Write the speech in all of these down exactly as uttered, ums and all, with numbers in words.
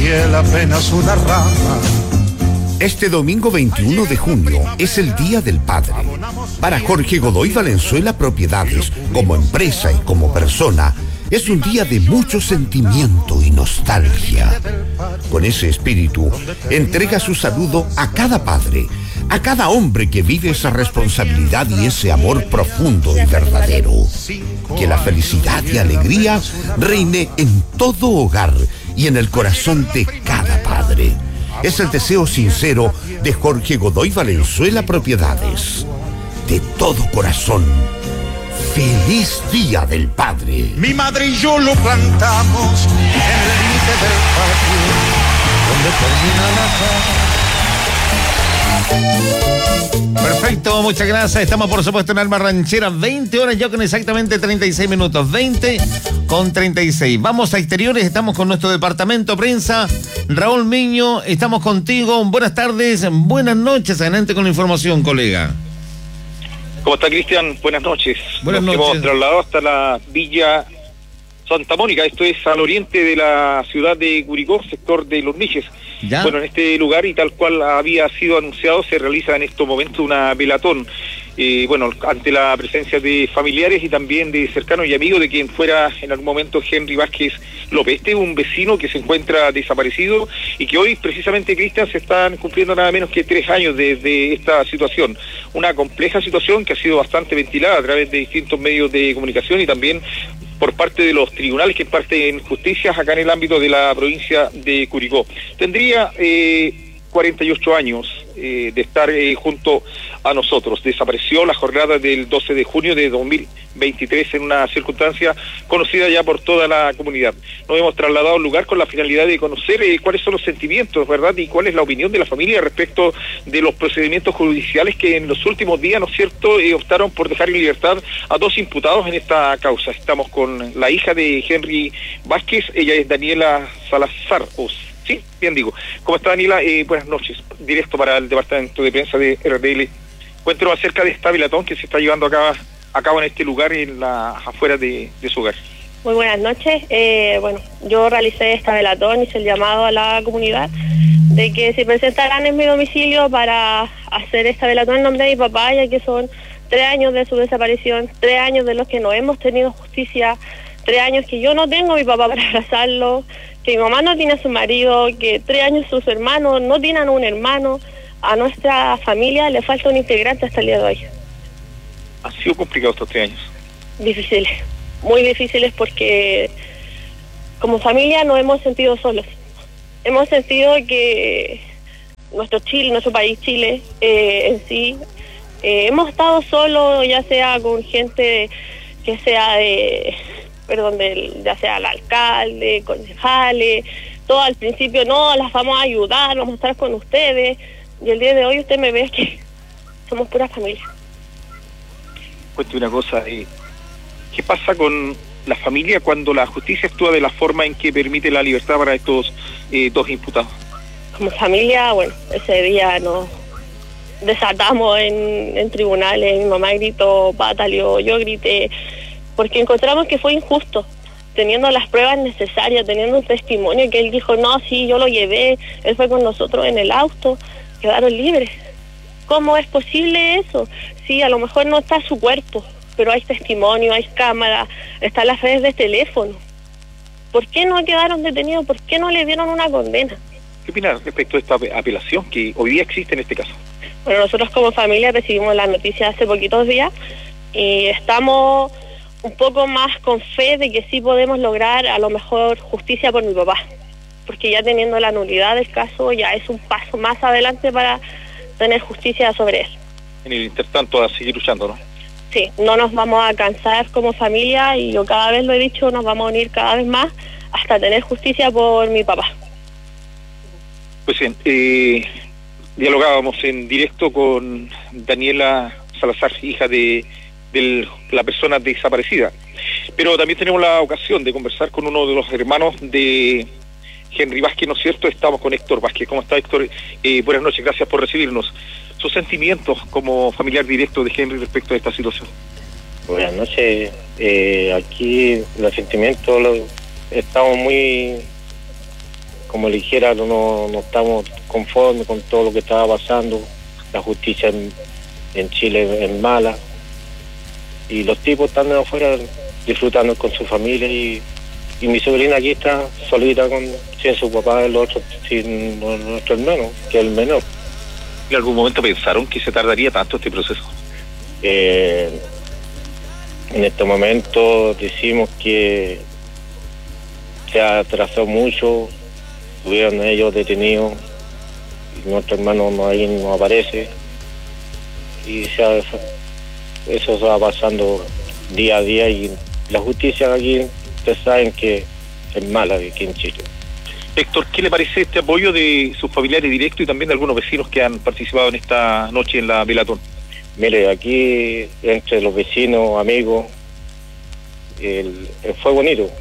piel apenas una rama. Este domingo veintiuno de junio es el Día del Padre. Para Jorge Godoy Valenzuela Propiedades, como empresa y como persona, es un día de mucho sentimiento y nostalgia. Con ese espíritu, entrega su saludo a cada padre, a cada hombre que vive esa responsabilidad y ese amor profundo y verdadero. Que la felicidad y alegría reine en todo hogar y en el corazón de cada padre. Es el deseo sincero de Jorge Godoy Valenzuela Propiedades. De todo corazón, ¡feliz Día del Padre! Mi madre y yo lo plantamos en el límite del patio, donde termina la casa. Perfecto, muchas gracias. Estamos por supuesto en Alma Ranchera, veinte horas ya con exactamente treinta y seis minutos, veinte con treinta y seis. Vamos a exteriores, estamos con nuestro departamento prensa. Raúl Miño, estamos contigo. Buenas tardes, buenas noches. Adelante con la información, colega. ¿Cómo está, Cristian? Buenas noches. Buenas Nos noches. hemos trasladado hasta la Villa Santa Mónica, esto es al oriente de la ciudad de Curicó, sector de Los Niches. ¿Ya? Bueno, en este lugar, y tal cual había sido anunciado, se realiza en estos momentos una velatón. Eh, bueno, ante la presencia de familiares y también de cercanos y amigos de quien fuera en algún momento Henry Vázquez López. Este es un vecino que se encuentra desaparecido y que hoy, precisamente, Cristian, se están cumpliendo nada menos que tres años desde esta situación. Una compleja situación que ha sido bastante ventilada a través de distintos medios de comunicación y también por parte de los tribunales que imparten justicias acá en el ámbito de la provincia de Curicó. Tendría eh, cuarenta y ocho años eh, de estar eh, junto a nosotros. Desapareció la jornada del doce de junio de dos mil veintitrés en una circunstancia conocida ya por toda la comunidad. Nos hemos trasladado al lugar con la finalidad de conocer eh, cuáles son los sentimientos, ¿verdad? Y cuál es la opinión de la familia respecto de los procedimientos judiciales que en los últimos días, ¿no es cierto?, eh, optaron por dejar en libertad a dos imputados en esta causa. Estamos con la hija de Henry Vázquez, ella es Daniela Salazar. Sí, bien digo. ¿Cómo está, Daniela? Eh, buenas noches. Directo para el departamento de prensa de R T L. Cuéntanos acerca de esta velatón que se está llevando a cabo, a cabo en este lugar, en las afueras de, de su hogar. Muy buenas noches. Eh, bueno, yo realicé esta velatón, hice el llamado a la comunidad de que se presentaran en mi domicilio para hacer esta velatón en nombre de mi papá, ya que son tres años de su desaparición, tres años de los que no hemos tenido justicia, tres años que yo no tengo a mi papá para abrazarlo, que mi mamá no tiene a su marido, que tres años sus hermanos no tienen un hermano. A nuestra familia le falta un integrante hasta el día de hoy. ¿Han sido complicados estos tres años? Difíciles, muy difíciles, porque como familia nos hemos sentido solos. Hemos sentido que nuestro Chile, nuestro país Chile eh, en sí, eh, hemos estado solos, ya sea con gente que sea de, perdón, de, ya sea el alcalde, concejales, todo al principio, no, las vamos a ayudar, vamos a estar con ustedes. Y el día de hoy usted me ve que somos pura familia. Cuéntame una cosa, eh, ¿qué pasa con la familia cuando la justicia actúa de la forma en que permite la libertad para estos eh, dos imputados? Como familia, bueno, ese día nos desatamos en, en tribunales, mi mamá gritó, pataleó, yo grité, porque encontramos que fue injusto, teniendo las pruebas necesarias, teniendo un testimonio que él dijo, no, sí, yo lo llevé, él fue con nosotros en el auto, quedaron libres. ¿Cómo es posible eso? Sí, a lo mejor no está su cuerpo, pero hay testimonio, hay cámara, están las redes de teléfono. ¿Por qué no quedaron detenidos? ¿Por qué no le dieron una condena? ¿Qué opinas respecto a esta apelación que hoy día existe en este caso? Bueno, nosotros como familia recibimos la noticia hace poquitos días y estamos un poco más con fe de que sí podemos lograr a lo mejor justicia por mi papá, porque ya teniendo la nulidad del caso ya es un paso más adelante para tener justicia sobre él. En el intertanto, a seguir luchando, ¿no? Sí, no nos vamos a cansar como familia y yo cada vez lo he dicho, nos vamos a unir cada vez más hasta tener justicia por mi papá. Pues bien, eh, dialogábamos en directo con Daniela Salazar, hija de, de la persona desaparecida, pero también tenemos la ocasión de conversar con uno de los hermanos de Henry Vázquez, ¿no es cierto? Estamos con Héctor Vázquez. ¿Cómo está, Héctor? Eh, buenas noches, gracias por recibirnos. Sus sentimientos como familiar directo de Henry respecto a esta situación. Buenas noches. Eh, aquí los sentimientos los, estamos muy como le dijera, no, no estamos conformes con todo lo que estaba pasando. La justicia en, en Chile es mala. Y los tipos están afuera disfrutando con su familia y, y mi sobrina aquí está solita con, sin su papá, el otro, sin nuestro hermano, que es el menor. ¿En algún momento pensaron que se tardaría tanto este proceso? Eh, en este momento decimos que se ha atrasado mucho, tuvieron ellos detenidos, y nuestro hermano no, ahí no aparece, y se ha, eso se va pasando día a día, y la justicia aquí, ustedes saben que es mala aquí en Chile. Héctor, ¿qué le parece este apoyo de sus familiares directos y también de algunos vecinos que han participado en esta noche en la velatón? Mire, aquí entre los vecinos, amigos, el, el fue bonito.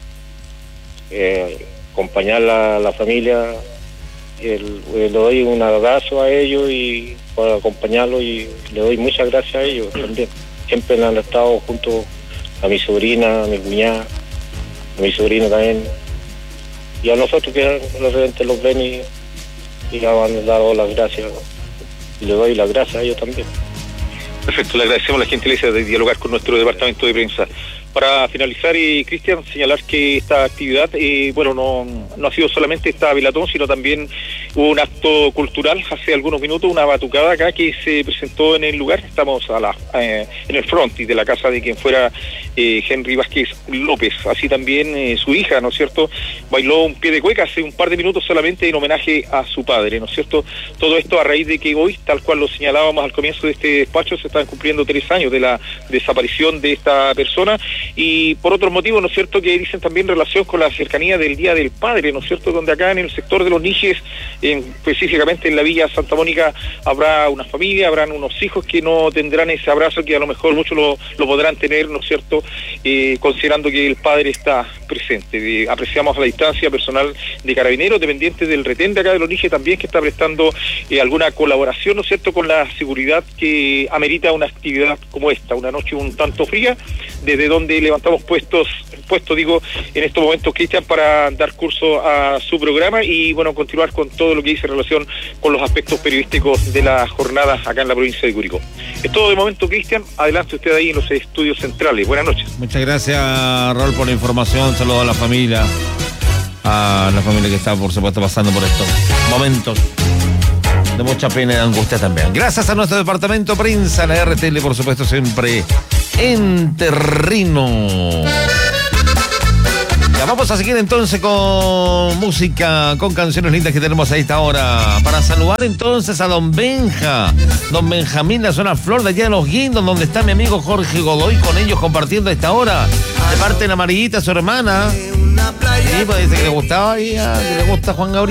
Eh, acompañar a la familia, el, le doy un abrazo a ellos y por acompañarlos, y le doy muchas gracias a ellos también. Siempre han estado junto a mi sobrina, a mi cuñada, a mi sobrino también, y a nosotros que los residentes los ven y, y le han dado las gracias, y le doy las gracias a ellos también. Perfecto, le agradecemos la gentileza de dialogar con nuestro departamento de prensa. Para finalizar, eh, Cristian, señalar que esta actividad, eh, bueno, no, no ha sido solamente esta velatón, sino también hubo un acto cultural hace algunos minutos, una batucada acá que se presentó en el lugar. Estamos a la, eh, en el frontis de la casa de quien fuera eh, Henry Vázquez López. Así también eh, su hija, ¿no es cierto?, bailó un pie de cueca hace un par de minutos solamente en homenaje a su padre, ¿no es cierto? Todo esto a raíz de que hoy, tal cual lo señalábamos al comienzo de este despacho, se están cumpliendo tres años de la desaparición de esta persona. Y por otro motivo, ¿no es cierto?, que dicen también relación con la cercanía del Día del Padre, ¿no es cierto?, donde acá en el sector de los Nijes, en, específicamente en la Villa Santa Mónica, habrá una familia, habrán unos hijos que no tendrán ese abrazo que a lo mejor muchos lo, lo podrán tener, ¿no es cierto?, eh, considerando que el padre está presente. De, apreciamos a la distancia personal de Carabineros, dependiente del retén de acá de los Nijes también, que está prestando eh, alguna colaboración, ¿no es cierto?, con la seguridad que amerita una actividad como esta, una noche un tanto fría, desde donde levantamos puestos, puesto digo, en estos momentos, Cristian, para dar curso a su programa y, bueno, continuar con todo lo que dice en relación con los aspectos periodísticos de la jornada acá en la provincia de Curicó. Es todo de momento, Cristian. Adelante usted ahí en los estudios centrales. Buenas noches. Muchas gracias, Raúl, por la información. Saludos a la familia, a la familia que está, por supuesto, pasando por estos momentos de mucha pena y de angustia también. Gracias a nuestro departamento prensa, la R T L, por supuesto, siempre en terreno. Ya vamos a seguir entonces con música, con canciones lindas que tenemos a esta hora. Para saludar entonces a don Benja, don Benjamín, la zona Flor de allá de Los Guindos, donde está mi amigo Jorge Godoy, con ellos compartiendo a esta hora. De parte de la Amarillita, su hermana. Sí, pues dice que le gustaba, y, ah, que le gusta Juan Gabriel.